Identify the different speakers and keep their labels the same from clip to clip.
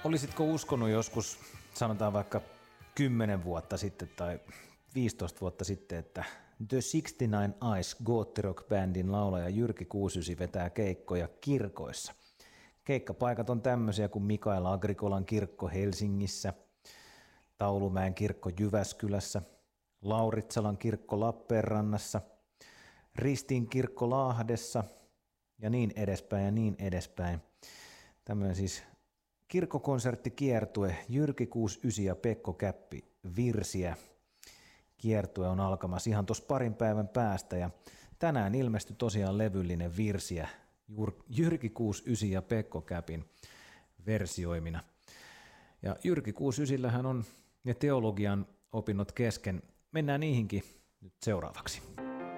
Speaker 1: Olisitko uskonut joskus, sanotaan vaikka 10 vuotta sitten tai 15 vuotta sitten, että The 69 Eyes goottirock-bändin laulaja Jyrki Kuusysi vetää keikkoja kirkoissa? Keikkapaikat on tämmöisiä kuin Mikael Agrikolan kirkko Helsingissä, Taulumäen kirkko Jyväskylässä, Lauritsalan kirkko Lappeenrannassa, Ristin kirkko Lahdessa ja niin edespäin ja niin edespäin. Tämmöinen siis kirkkokonserttikiertue Jyrki 69 ja Pekko Käppi virsiä. Kiertue on alkamassa ihan tuossa parin päivän päästä ja tänään ilmestyi tosiaan levyllinen virsiä Jyrki 69 ja Pekko Käpin versioimina. Ja Jyrki 69:llähän on ne teologian opinnot kesken. Mennään niihinkin nyt seuraavaksi.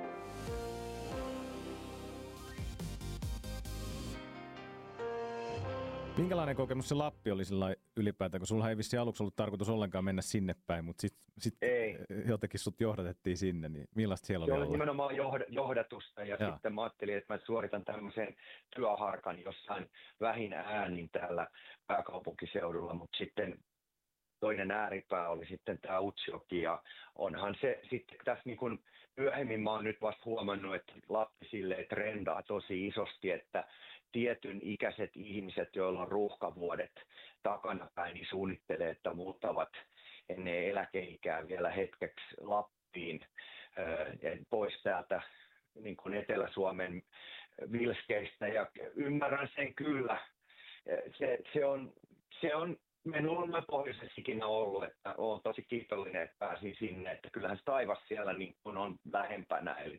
Speaker 1: Minkälainen kokemus se Lappi oli sillä ylipäätään, kun sulla ei vissiin aluksi ollut tarkoitus ollenkaan mennä sinne päin, mutta sitten jotenkin sut johdatettiin sinne, niin millaista siellä oli olla?
Speaker 2: Nimenomaan johdatusta ja sitten mä ajattelin, että mä suoritan tämmöisen työharkan jossain vähin äänin täällä pääkaupunkiseudulla, mutta sitten toinen ääripää oli sitten tämä Utsjoki ja onhan se sitten tässä niin kuin myöhemmin mä oon nyt vasta huomannut, että Lappi silleen trendaa tosi isosti, että tietyn ikäiset ihmiset, joilla on ruuhkavuodet takanapäin, niin suunnittelee, että muuttavat ennen eläkeikää vielä hetkeksi Lappiin pois täältä niin kuin Etelä-Suomen vilskeistä ja ymmärrän sen kyllä. Se on minulla pohjoisessakin ollut, että olen tosi kiitollinen, että pääsin sinne, että kyllähän se taivas siellä niin kuin on lähempänä, eli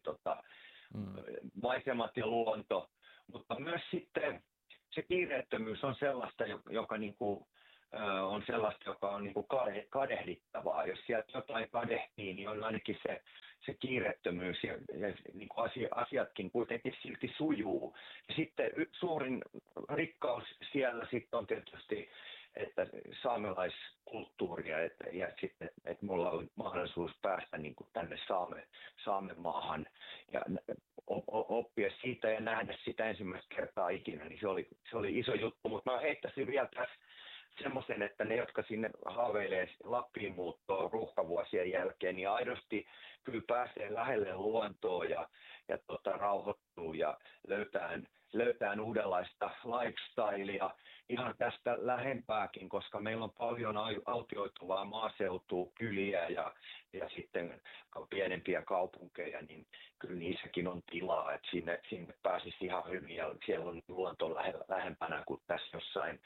Speaker 2: maisemat ja luonto, mutta myös sitten se kiireettömyys on sellaista, joka niin kuin, on sellaista, joka on niin kuin kadehdittavaa. Jos sieltä jotain kadehtii, niin on ainakin se kiireettömyys ja niin kuin asiatkin kuitenkin silti sujuu. Ja sitten suurin rikkaus siellä sitten on tietysti, että saamelaiskulttuuria ja sitten, että mulla oli mahdollisuus päästä niin kuin tänne Saamenmaahan ja oppia siitä ja nähdä sitä ensimmäistä kertaa ikinä, niin se oli iso juttu, mutta mä heittäisin vielä tässä semmoisen, että ne, jotka sinne haaveilee Lappiin muuttoa ruuhkavuosien jälkeen, niin aidosti kyllä pääsee lähelle luontoa ja rauhoittuu ja löytää uudenlaista lifestylea ihan tästä lähempääkin, koska meillä on paljon autioituvaa maaseutua, kyliä ja sitten pienempiä kaupunkeja, niin kyllä niissäkin on tilaa, että sinne pääsisi ihan hyvin ja siellä on luonto lähempänä kuin tässä jossain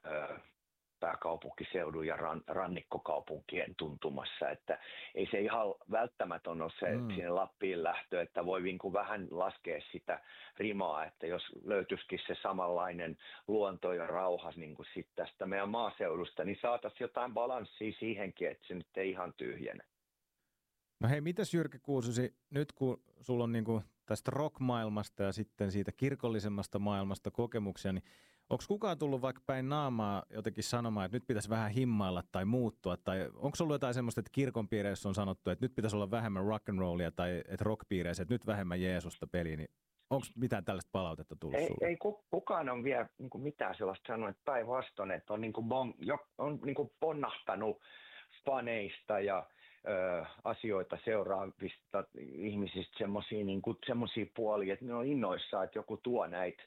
Speaker 2: pääkaupunkiseudun ja rannikkokaupunkien tuntumassa, että ei se ihan välttämätön ole se sinne Lappiin lähtö, että voi niin kuin vähän laskea sitä rimaa, että jos löytyisikin se samanlainen luonto ja rauha niin kuin sitten tästä meidän maaseudusta, niin saataisiin jotain balanssia siihenkin, että se nyt ei ihan tyhjene.
Speaker 1: No hei, mitäs Jyrki Kuusysi, nyt kun sulla on niin kuin tästä rock-maailmasta ja sitten siitä kirkollisemmasta maailmasta kokemuksia, niin onko kukaan tullut vaikka päin naamaa jotenkin sanomaan, että nyt pitäisi vähän himmailla tai muuttua? Tai onko ollut jotain semmoista, että kirkonpiireissä on sanottu, että nyt pitäisi olla vähemmän rock'n'rollia tai että rockpiireissä, että nyt vähemmän Jeesusta peliin? Niin onko mitään tällaista palautetta tullut sulle?
Speaker 2: Ei kukaan on vielä niin kuin mitään sellaista sanonut, että päinvastoin, että on, niin kuin on niin kuin ponnahtanut faneista ja asioita seuraavista ihmisistä semmoisia puolia, että ne on innoissaan, että joku tuo näitä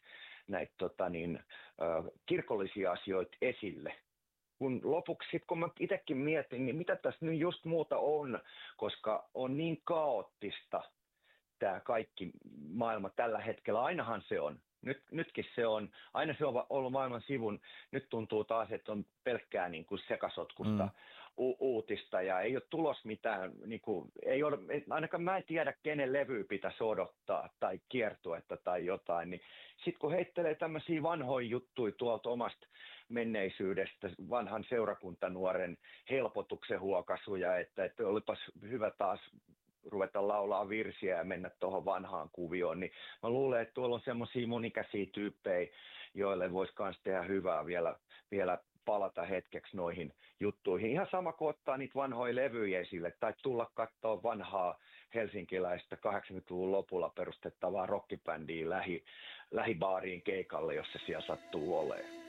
Speaker 2: kirkollisia asioita esille. Kun lopuksi, kun mä itsekin mietin, niin mitä tässä nyt just muuta on, koska on niin kaoottista tämä kaikki maailma tällä hetkellä. Ainahan se on. Nytkin se on. Aina se on ollut maailman sivun. Nyt tuntuu taas, että on pelkkää niin kuin sekasotkusta uutista ja ei ole tulos mitään. Niin kuin, ei ole, ainakaan mä en tiedä, kenen levyä pitäisi odottaa tai kiertuetta tai jotain. Niin sitten kun heittelee tämmöisiä vanhoja juttuja tuolta omasta menneisyydestä, vanhan seurakuntanuoren helpotuksen huokaisuja, että olipas hyvä taas ruveta laulaa virsiä ja mennä tuohon vanhaan kuvioon, niin mä luulen, että tuolla on semmoisia monikäisiä tyyppejä, joille voisi myös tehdä hyvää vielä palata hetkeksi noihin juttuihin. Ihan sama kuin ottaa niitä vanhoja levyjä esille tai tulla katsoa vanhaa helsinkiläistä 80-luvun lopulla perustettavaa rockibändiä lähibaariin keikalle, jos se siellä sattuu olemaan.